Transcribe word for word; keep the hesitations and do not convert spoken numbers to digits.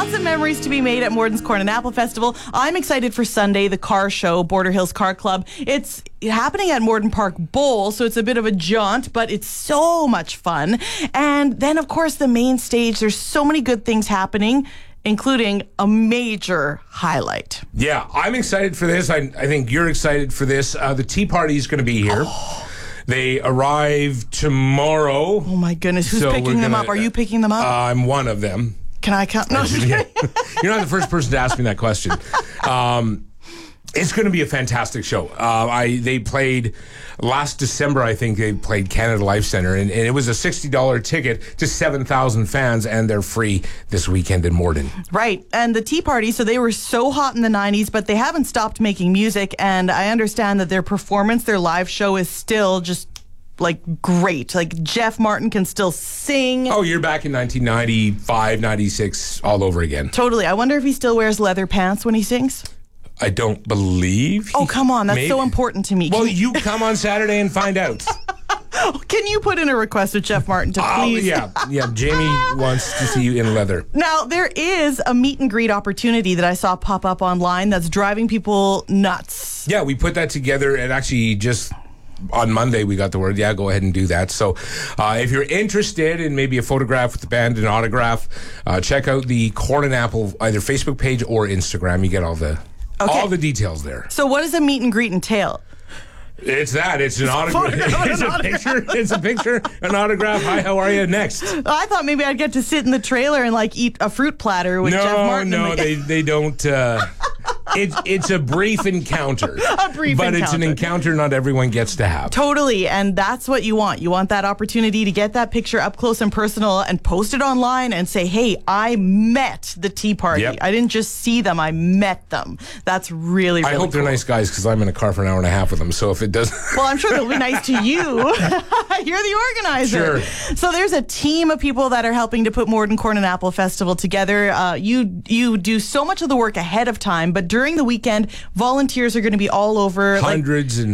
Lots of memories to be made at Morden's Corn and Apple Festival. I'm excited for Sunday, the car show, Border Hills Car Club. It's happening at Morden Park Bowl, so it's a bit of a jaunt, but it's so much fun. And then, of course, the main stage. There's so many good things happening, including a major highlight. Yeah, I'm excited for this. I, I think you're excited for this. Uh, the Tea Party is going to be here. Oh. They arrive tomorrow. Oh, my goodness. Who's so picking them gonna, up? Are you picking them up? Uh, I'm one of them. Can I count? No, You're not the first person to ask me that question. Um, it's going to be a fantastic show. Uh, I They played last December, I think they played Canada Life Centre, and, and it was a sixty dollars ticket to seven thousand fans, and they're free this weekend in Morden. Right. And the Tea Party, so they were so hot in the nineties, but they haven't stopped making music, and I understand that their performance, their live show is still just like great. Like Jeff Martin can still sing. Oh, you're back in nineteen ninety-five, ninety-six, all over again. Totally. I wonder if he still wears leather pants when he sings. I don't believe. Oh, come on. That's maybe. so important to me. Well, can you come on Saturday and find out. Can you put in a request with Jeff Martin to please? Oh, yeah. Yeah. Jamie wants to see you in leather. Now, there is a meet and greet opportunity that I saw pop up online that's driving people nuts. Yeah, we put that together, and actually just on Monday we got the word, yeah, go ahead and do that. So uh, if you're interested in maybe a photograph with the band, an autograph, uh, check out the Corn and Apple either Facebook page or Instagram. You get all the okay. all the details there. So what does a meet and greet entail? It's that. It's an autograph. It's a picture. It's a picture, an autograph. Hi, how are you? Next. I thought maybe I'd get to sit in the trailer and like eat a fruit platter with no, Jeff Martin. No, no, they they don't. Uh, It's it's a brief encounter. A brief but encounter. It's an encounter not everyone gets to have. Totally, and that's what you want. You want that opportunity to get that picture up close and personal and post it online and say, hey, I met the Tea Party. Yep. I didn't just see them, I met them. That's really, really I hope cool. they're nice guys because I'm in a car for an hour and a half with them, so if it doesn't... Well, I'm sure they'll be nice to you. You're the organizer. Sure. So there's a team of people that are helping to put Morden Corn and Apple Festival together. Uh, you, you do so much of the work ahead of time, but during the weekend, volunteers are going to be all over. Hundreds like, and